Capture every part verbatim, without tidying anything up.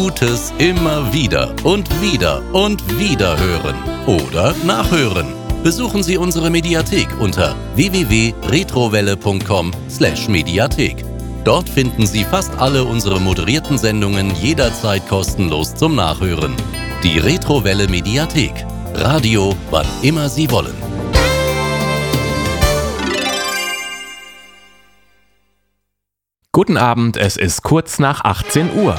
Gutes immer wieder und wieder und wieder hören oder nachhören. Besuchen Sie unsere Mediathek unter w w w punkt retrowelle punkt com slash Mediathek. Dort finden Sie fast alle unsere moderierten Sendungen jederzeit kostenlos zum Nachhören. Die Retrowelle Mediathek. Radio, wann immer Sie wollen. Guten Abend, es ist kurz nach achtzehn Uhr.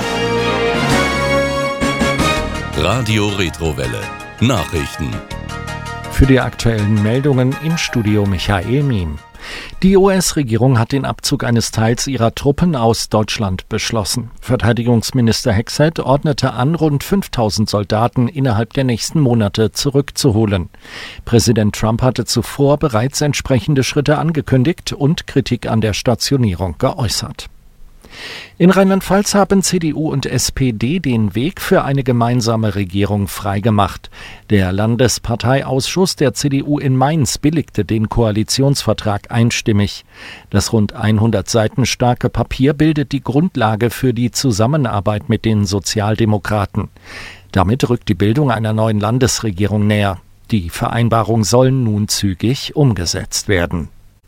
Radio Retrowelle. Nachrichten. Für die aktuellen Meldungen im Studio Michael Miem. Die U S-Regierung hat den Abzug eines Teils ihrer Truppen aus Deutschland beschlossen. Verteidigungsminister Hegseth ordnete an, rund fünftausend Soldaten innerhalb der nächsten Monate zurückzuholen. Präsident Trump hatte zuvor bereits entsprechende Schritte angekündigt und Kritik an der Stationierung geäußert. In Rheinland-Pfalz haben C D U und S P D den Weg für eine gemeinsame Regierung freigemacht. Der Landesparteiausschuss der C D U in Mainz billigte den Koalitionsvertrag einstimmig. Das rund hundert Seiten starke Papier bildet die Grundlage für die Zusammenarbeit mit den Sozialdemokraten. Damit rückt die Bildung einer neuen Landesregierung näher. Die Vereinbarung soll nun zügig umgesetzt werden.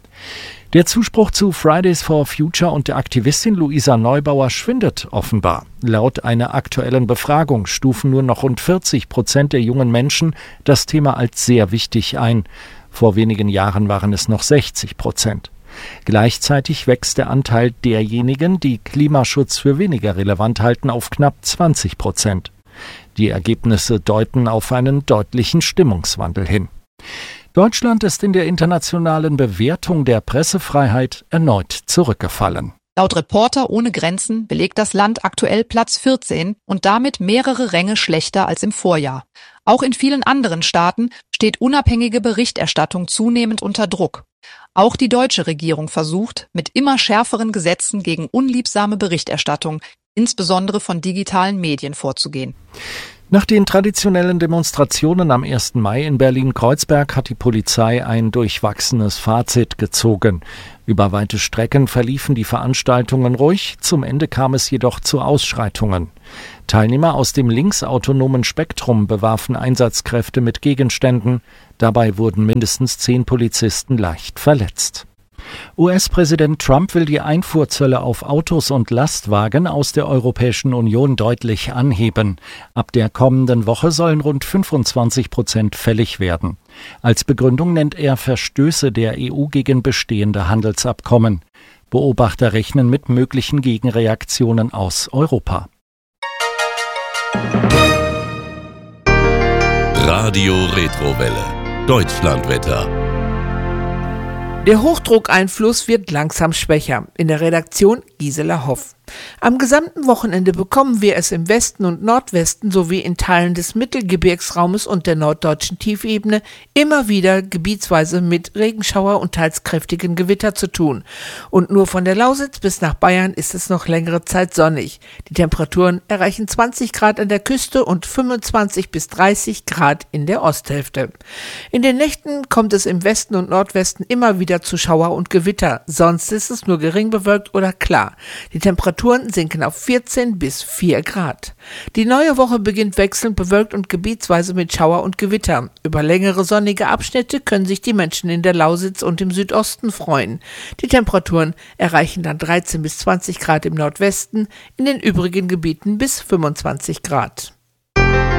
Der Zuspruch zu Fridays for Future und der Aktivistin Luisa Neubauer schwindet offenbar. Laut einer aktuellen Befragung stufen nur noch rund vierzig Prozent der jungen Menschen das Thema als sehr wichtig ein. Vor wenigen Jahren waren es noch sechzig Prozent. Gleichzeitig wächst der Anteil derjenigen, die Klimaschutz für weniger relevant halten, auf knapp zwanzig Prozent. Die Ergebnisse deuten auf einen deutlichen Stimmungswandel hin. Deutschland ist in der internationalen Bewertung der Pressefreiheit erneut zurückgefallen. Laut Reporter ohne Grenzen belegt das Land aktuell Platz vierzehn und damit mehrere Ränge schlechter als im Vorjahr. Auch in vielen anderen Staaten steht unabhängige Berichterstattung zunehmend unter Druck. Auch die deutsche Regierung versucht, mit immer schärferen Gesetzen gegen unliebsame Berichterstattung, insbesondere von digitalen Medien, vorzugehen. Nach den traditionellen Demonstrationen am ersten Mai in Berlin-Kreuzberg hat die Polizei ein durchwachsenes Fazit gezogen. Über weite Strecken verliefen die Veranstaltungen ruhig, zum Ende kam es jedoch zu Ausschreitungen. Teilnehmer aus dem linksautonomen Spektrum bewarfen Einsatzkräfte mit Gegenständen. Dabei wurden mindestens zehn Polizisten leicht verletzt. U S-Präsident Trump will die Einfuhrzölle auf Autos und Lastwagen aus der Europäischen Union deutlich anheben. Ab der kommenden Woche sollen rund fünfundzwanzig Prozent fällig werden. Als Begründung nennt er Verstöße der E U gegen bestehende Handelsabkommen. Beobachter rechnen mit möglichen Gegenreaktionen aus Europa. Radio Retrowelle. Deutschlandwetter. Der Hochdruckeinfluss wird langsam schwächer. In der Redaktion Gisela Hoff. Am gesamten Wochenende bekommen wir es im Westen und Nordwesten sowie in Teilen des Mittelgebirgsraumes und der norddeutschen Tiefebene immer wieder gebietsweise mit Regenschauer und teils kräftigen Gewitter zu tun. Und nur von der Lausitz bis nach Bayern ist es noch längere Zeit sonnig. Die Temperaturen erreichen zwanzig Grad an der Küste und fünfundzwanzig bis dreißig Grad in der Osthälfte. In den Nächten kommt es im Westen und Nordwesten immer wieder zu Schauer und Gewitter. Sonst ist es nur gering bewölkt oder klar. Die Temperaturen sinken auf vierzehn bis vier Grad. Die neue Woche beginnt wechselnd bewölkt und gebietsweise mit Schauer und Gewitter. Über längere sonnige Abschnitte können sich die Menschen in der Lausitz und im Südosten freuen. Die Temperaturen erreichen dann dreizehn bis zwanzig Grad im Nordwesten, in den übrigen Gebieten bis fünfundzwanzig Grad.